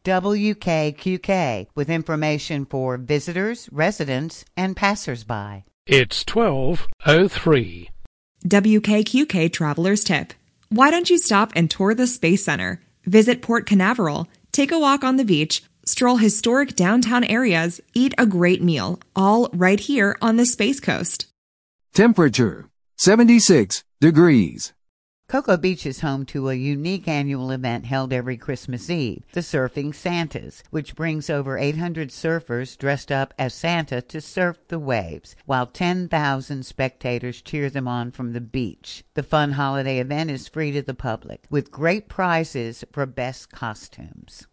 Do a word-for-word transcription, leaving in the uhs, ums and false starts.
W K Q K with information for visitors, residents, and passersby. It's twelve oh three. W K Q K Traveler's Tip. Why don't you stop and tour the Space Center? Visit Port Canaveral, take a walk on the beach, stroll historic downtown areas, eat a great meal, all right here on the Space Coast. Temperature, seventy-six degrees. Cocoa Beach is home to a unique annual event held every Christmas Eve, the Surfing Santas, which brings over eight hundred surfers dressed up as Santa to surf the waves, while ten thousand spectators cheer them on from the beach. The fun holiday event is free to the public, with great prizes for best costumes.